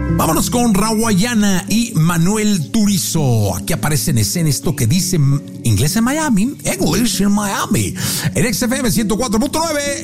Vámonos con Rawayana y Manuel Turizo. Aquí aparece en escena esto que dice inglés en Miami, English en Miami. En XFM 104.9.